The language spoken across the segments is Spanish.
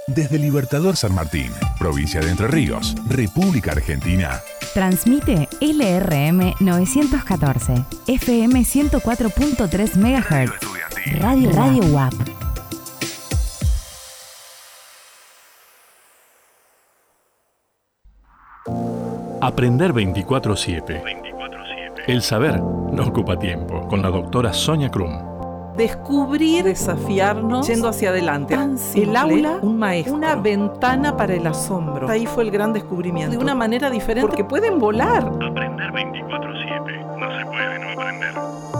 Desde Libertador San Martín, provincia de Entre Ríos, República Argentina. Transmite LRM 914, FM 104.3 MHz, Radio WAP. Aprender 24/7. El saber no ocupa tiempo. Con la doctora Sonia Krum. Descubrir, desafiarnos, yendo hacia adelante. Tan simple, el aula, un maestro, una ventana para el asombro. Ahí fue el gran descubrimiento. De una manera diferente, porque pueden volar. Aprender 24/7. No se puede no aprender.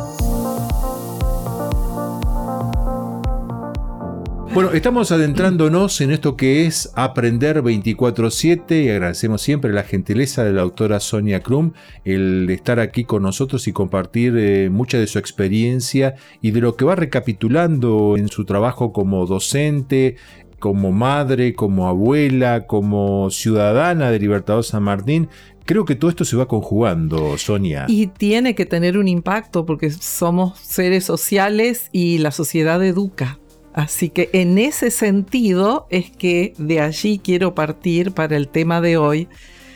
Bueno, estamos adentrándonos en esto que es Aprender 24/7 y agradecemos siempre la gentileza de la doctora Sonia Krum el estar aquí con nosotros y compartir mucha de su experiencia y de lo que va recapitulando en su trabajo como docente, como madre, como abuela, como ciudadana de Libertador San Martín. Creo que todo esto se va conjugando, Sonia. Y tiene que tener un impacto porque somos seres sociales y la sociedad educa. Así que en ese sentido es que de allí quiero partir para el tema de hoy,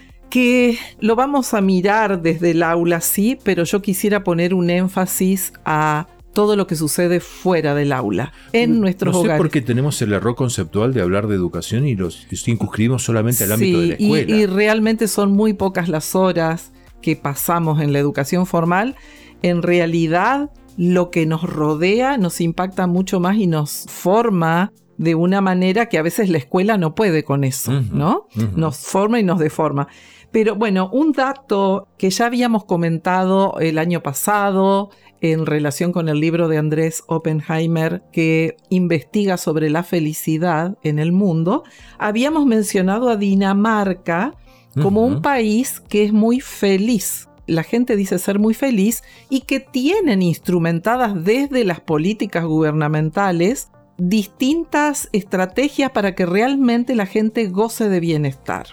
que lo vamos a mirar desde el aula, sí, pero yo quisiera poner un énfasis a todo lo que sucede fuera del aula, en nuestros hogares. No sé por qué tenemos el error conceptual de hablar de educación y los circunscribimos solamente al ámbito de la escuela. Y realmente son muy pocas las horas que pasamos en la educación formal. En realidad, lo que nos rodea nos impacta mucho más y nos forma de una manera que a veces la escuela no puede con eso, ¿no? Nos forma y nos deforma. Pero bueno, un dato que ya habíamos comentado el año pasado en relación con el libro de Andrés Oppenheimer que investiga sobre la felicidad en el mundo, habíamos mencionado a Dinamarca como un país que es muy feliz. La gente dice ser muy feliz y que tienen instrumentadas desde las políticas gubernamentales distintas estrategias para que realmente la gente goce de bienestar.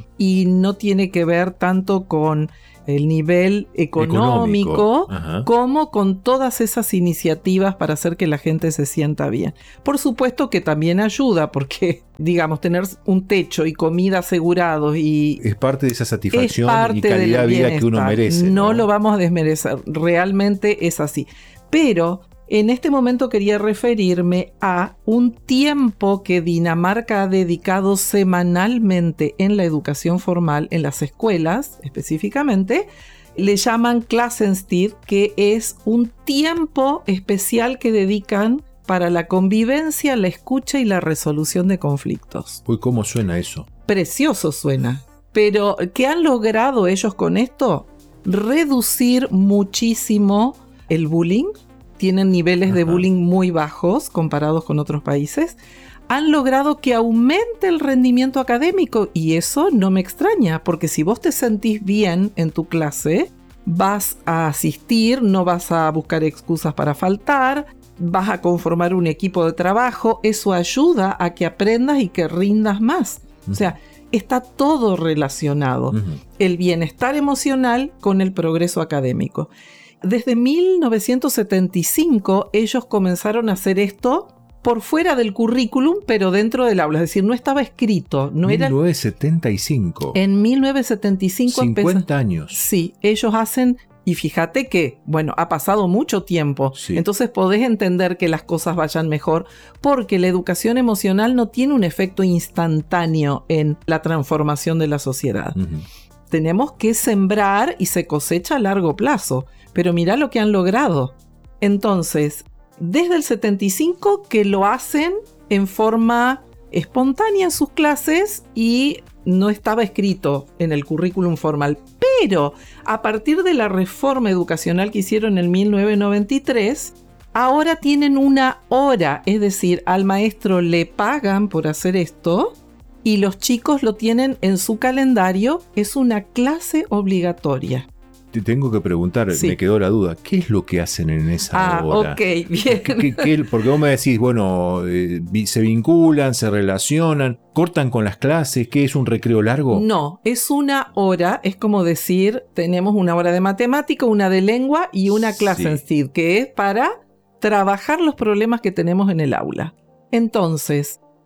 Y no tiene que ver tanto con el nivel económico. Como con todas esas iniciativas para hacer que la gente se sienta bien. Por supuesto que también ayuda porque, digamos, tener un techo y comida asegurados y es parte de esa satisfacción y calidad de vida que uno merece. No lo vamos a desmerecer, realmente es así. Pero en este momento quería referirme a un tiempo que Dinamarca ha dedicado semanalmente en la educación formal, en las escuelas específicamente. Le llaman Klassenstid, que es un tiempo especial que dedican para la convivencia, la escucha y la resolución de conflictos. Uy, ¿cómo suena eso? Precioso suena. Pero, ¿qué han logrado ellos con esto? Reducir muchísimo el bullying. Tienen niveles de bullying muy bajos comparados con otros países. Han logrado que aumente el rendimiento académico y eso no me extraña, porque si vos te sentís bien en tu clase, vas a asistir, no vas a buscar excusas para faltar, vas a conformar un equipo de trabajo, eso ayuda a que aprendas y que rindas más. O sea, está todo relacionado. El bienestar emocional con el progreso académico. Desde 1975 ellos comenzaron a hacer esto por fuera del currículum, pero dentro del aula. Es decir, no estaba escrito. 1975. En 1975. 50 años. Sí, ellos hacen. Y fíjate que, bueno, ha pasado mucho tiempo. Sí. Entonces podés entender que las cosas vayan mejor porque la educación emocional no tiene un efecto instantáneo en la transformación de la sociedad. Tenemos que sembrar y se cosecha a largo plazo. Pero mirá lo que han logrado. Entonces, desde el 75 que lo hacen en forma espontánea en sus clases y no estaba escrito en el currículum formal. Pero a partir de la reforma educacional que hicieron en 1993, ahora tienen una hora, es decir, al maestro le pagan por hacer esto y los chicos lo tienen en su calendario, es una clase obligatoria. Te tengo que preguntar, sí. Me quedó la duda, ¿qué es lo que hacen en esa hora? Ok, bien. Porque vos me decís, bueno, se vinculan, se relacionan, cortan con las clases, ¿qué es un recreo largo? No, es una hora, es como decir, tenemos una hora de matemática, una de lengua y una Klassenstid, que es para trabajar los problemas que tenemos en el aula. Entonces,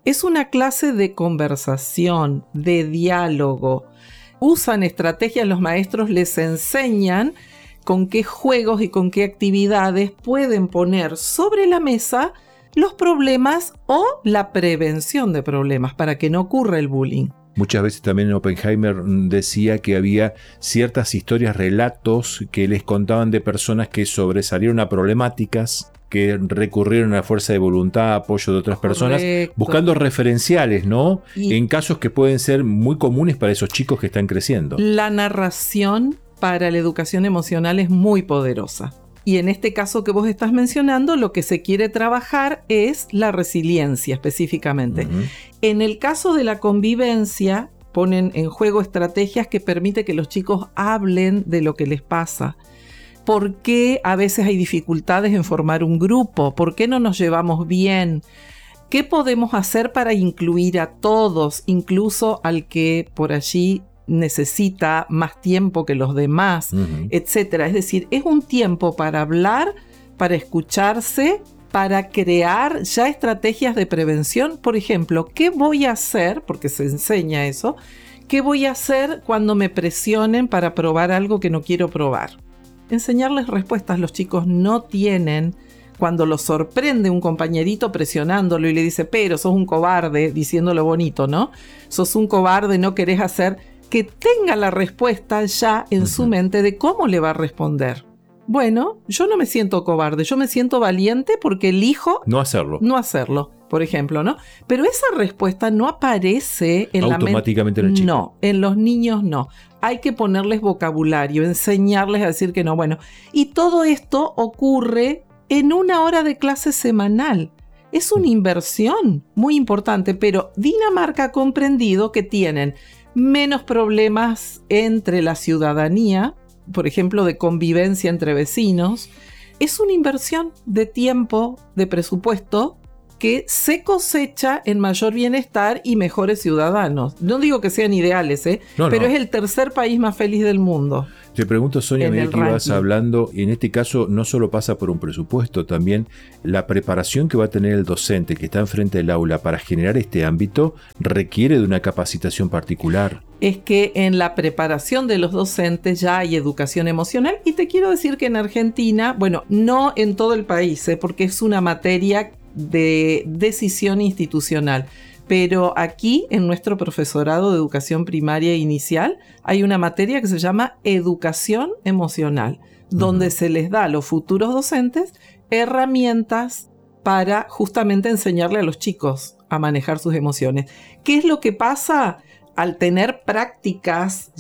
Es una clase de conversación, de diálogo. Usan estrategias, los maestros les enseñan con qué juegos y con qué actividades pueden poner sobre la mesa los problemas o la prevención de problemas para que no ocurra el bullying. Muchas veces también Oppenheimer decía que había ciertas historias, relatos que les contaban de personas que sobresalieron a problemáticas, que recurrieron a la fuerza de voluntad, apoyo de otras personas, buscando referenciales, ¿no? En casos que pueden ser muy comunes para esos chicos que están creciendo. La narración para la educación emocional es muy poderosa. Y en este caso que vos estás mencionando, lo que se quiere trabajar es la resiliencia específicamente. En el caso de la convivencia, ponen en juego estrategias que permiten que los chicos hablen de lo que les pasa. ¿Por qué a veces hay dificultades en formar un grupo? ¿Por qué no nos llevamos bien? ¿Qué podemos hacer para incluir a todos, incluso al que por allí necesita más tiempo que los demás, etcétera? Es decir, es un tiempo para hablar, para escucharse, para crear ya estrategias de prevención. Por ejemplo, ¿qué voy a hacer? Porque se enseña eso. ¿Qué voy a hacer cuando me presionen para probar algo que no quiero probar? Enseñarles respuestas. Los chicos no tienen, cuando los sorprende un compañerito presionándolo y le dice, pero sos un cobarde, diciéndolo bonito, ¿no? Sos un cobarde, no querés hacer, que tenga la respuesta ya en su mente de cómo le va a responder. Bueno, yo no me siento cobarde, yo me siento valiente porque elijo no hacerlo, por ejemplo, ¿no? Pero esa respuesta no aparece en automáticamente en el chico. No, en los niños no. Hay que ponerles vocabulario, enseñarles a decir que no. Bueno, y todo esto ocurre en 1 hora de clase semanal. Es una inversión muy importante, pero Dinamarca ha comprendido que tienen menos problemas entre la ciudadanía, por ejemplo, de convivencia entre vecinos. Es una inversión de tiempo, de presupuesto, que se cosecha en mayor bienestar y mejores ciudadanos. No digo que sean ideales, pero es el tercer país más feliz del mundo. Te pregunto, Sonia, a medida que ibas hablando, en este caso no solo pasa por un presupuesto, también la preparación que va a tener el docente que está enfrente del aula para generar este ámbito requiere de una capacitación particular. Es que en la preparación de los docentes ya hay educación emocional, y te quiero decir que en Argentina, bueno, no en todo el país, porque es una materia de decisión institucional. Pero aquí, en nuestro profesorado de educación primaria inicial, hay una materia que se llama educación emocional, donde se les da a los futuros docentes herramientas para justamente enseñarle a los chicos a manejar sus emociones. ¿Qué es lo que pasa? Al tener prácticas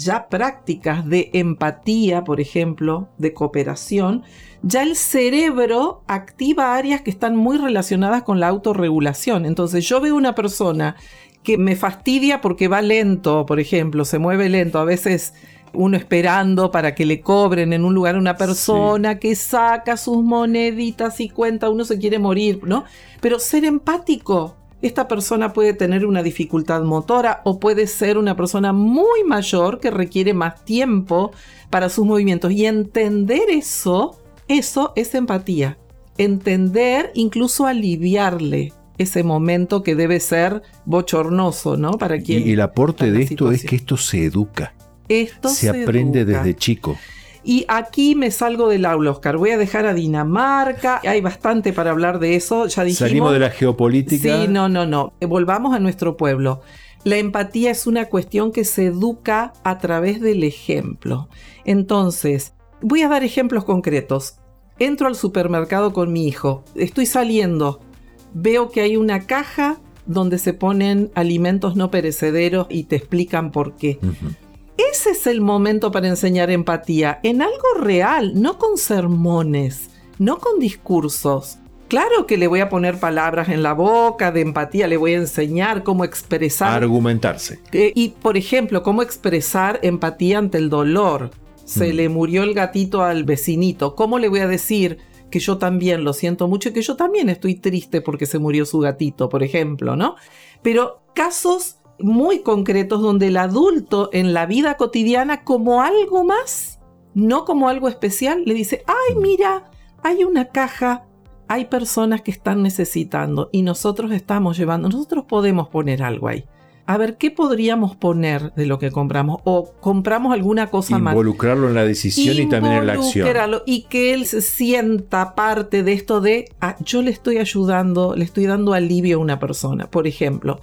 de empatía, por ejemplo, de cooperación, ya el cerebro activa áreas que están muy relacionadas con la autorregulación. Entonces yo veo una persona que me fastidia porque va lento, por ejemplo, se mueve lento, a veces uno esperando para que le cobren en un lugar a una persona que saca sus moneditas y cuenta, uno se quiere morir, ¿no? Pero ser empático. Esta persona puede tener una dificultad motora o puede ser una persona muy mayor que requiere más tiempo para sus movimientos. Y entender eso es empatía. Entender, incluso aliviarle ese momento que debe ser bochornoso, ¿no? Para quien y el aporte de esto es que esto se educa. Se aprende desde chico. Y aquí me salgo del aula, Oscar. Voy a dejar a Dinamarca. Hay bastante para hablar de eso. Ya dijimos. Salimos de la geopolítica. Sí, no. Volvamos a nuestro pueblo. La empatía es una cuestión que se educa a través del ejemplo. Entonces, voy a dar ejemplos concretos. Entro al supermercado con mi hijo. Estoy saliendo. Veo que hay una caja donde se ponen alimentos no perecederos y te explican por qué. Ese es el momento para enseñar empatía, en algo real, no con sermones, no con discursos. Claro que le voy a poner palabras en la boca de empatía, le voy a enseñar cómo expresar. Argumentarse. Y, por ejemplo, cómo expresar empatía ante el dolor. Se le murió el gatito al vecinito. ¿Cómo le voy a decir que yo también lo siento mucho y que yo también estoy triste porque se murió su gatito, por ejemplo, ¿no? Pero casos muy concretos donde el adulto en la vida cotidiana, como algo más, no como algo especial, le dice, ay, mira, hay una caja hay personas que están necesitando y nosotros estamos llevando, nosotros podemos poner algo ahí. A ver, ¿qué podríamos poner de lo que compramos? O compramos alguna cosa más. Involucrarlo en la decisión y también en la acción. Y que él se sienta parte de esto de, yo le estoy ayudando, le estoy dando alivio a una persona, por ejemplo.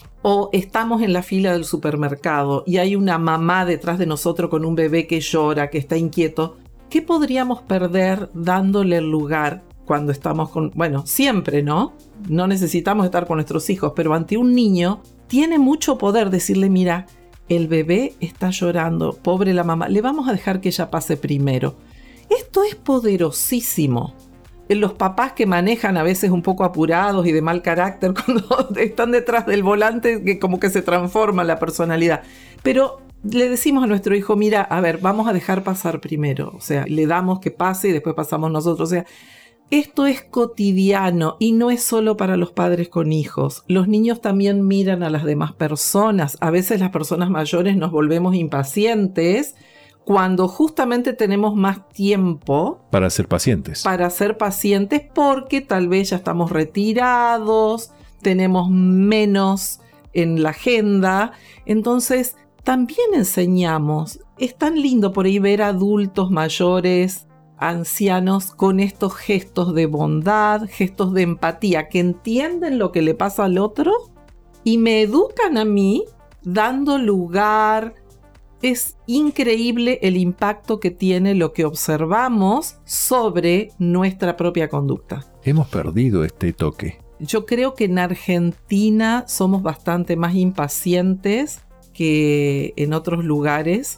O estamos en la fila del supermercado y hay una mamá detrás de nosotros con un bebé que llora, que está inquieto. ¿Qué podríamos perder dándole el lugar cuando estamos con... Bueno, siempre, ¿no? No necesitamos estar con nuestros hijos, pero ante un niño tiene mucho poder decirle, mira, el bebé está llorando, pobre la mamá, le vamos a dejar que ella pase primero. Esto es poderosísimo. Los papás que manejan a veces un poco apurados y de mal carácter cuando están detrás del volante, que como que se transforma la personalidad. Pero le decimos a nuestro hijo, mira, a ver, vamos a dejar pasar primero. O sea, le damos que pase y después pasamos nosotros. O sea, esto es cotidiano y no es solo para los padres con hijos. Los niños también miran a las demás personas. A veces las personas mayores nos volvemos impacientes cuando justamente tenemos más tiempo para ser pacientes. Para ser pacientes porque tal vez ya estamos retirados, tenemos menos en la agenda. Entonces, también enseñamos. Es tan lindo por ahí ver adultos mayores, ancianos con estos gestos de bondad, gestos de empatía, que entienden lo que le pasa al otro y me educan a mí dando lugar. Es increíble el impacto que tiene lo que observamos sobre nuestra propia conducta. Hemos perdido este toque. Yo creo que en Argentina somos bastante más impacientes que en otros lugares.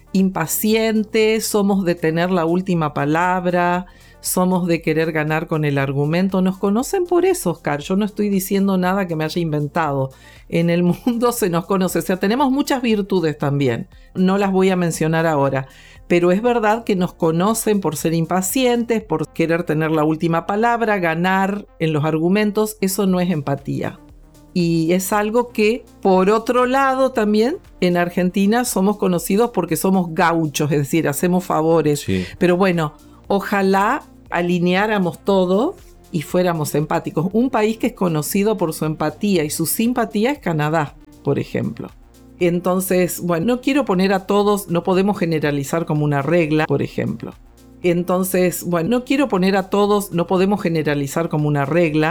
Impacientes, somos de tener la última palabra, somos de querer ganar con el argumento. Nos conocen por eso, Oscar. Yo no estoy diciendo nada que me haya inventado. En el mundo se nos conoce. O sea, tenemos muchas virtudes también. No las voy a mencionar ahora. Pero es verdad que nos conocen por ser impacientes, por querer tener la última palabra, ganar en los argumentos. Eso no es empatía. Y es algo que, por otro lado, también en Argentina somos conocidos porque somos gauchos, es decir, hacemos favores. Sí. Pero bueno, ojalá alineáramos todo y fuéramos empáticos. Un país que es conocido por su empatía y su simpatía es Canadá, por ejemplo. Entonces, bueno, no quiero poner a todos, no podemos generalizar como una regla, por ejemplo. Entonces, bueno, no quiero poner a todos, no podemos generalizar como una regla.